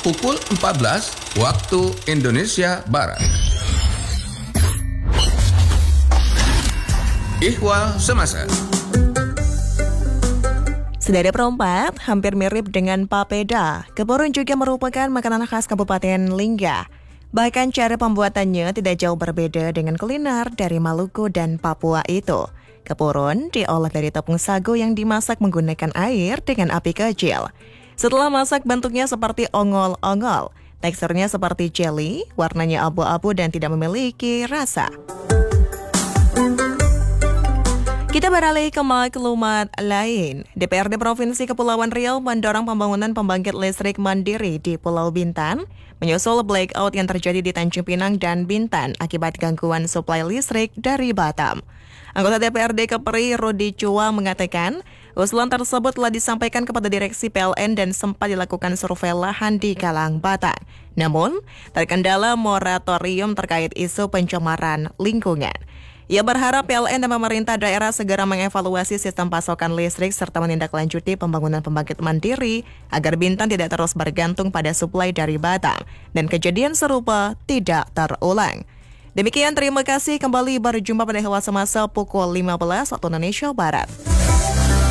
pukul 14 waktu Indonesia Barat. Ihwal Semasa. Sedada perompak, hampir mirip dengan papeda. Kepurun juga merupakan makanan khas Kabupaten Lingga. Bahkan cara pembuatannya tidak jauh berbeda dengan kuliner dari Maluku dan Papua itu. Kepurun diolah dari tepung sagu yang dimasak menggunakan air dengan api kecil. Setelah masak, bentuknya seperti ongol-ongol. Teksturnya seperti jelly, warnanya abu-abu dan tidak memiliki rasa. Kita beralih ke maklumat lain. DPRD Provinsi Kepulauan Riau mendorong pembangunan pembangkit listrik mandiri di Pulau Bintan, menyusul blackout yang terjadi di Tanjung Pinang dan Bintan akibat gangguan suplai listrik dari Batam. Anggota DPRD Kepri Rudi Chua mengatakan, usulan tersebut telah disampaikan kepada direksi PLN dan sempat dilakukan survei lahan di Kalang Batang. Namun, terkendala moratorium terkait isu pencemaran lingkungan. Ia berharap PLN dan pemerintah daerah segera mengevaluasi sistem pasokan listrik serta menindaklanjuti pembangunan pembangkit mandiri agar Bintan tidak terus bergantung pada suplai dari Batam dan kejadian serupa tidak terulang. Demikian, terima kasih, kembali berjumpa pada Ihwal Semasa pukul 15 waktu Indonesia Barat.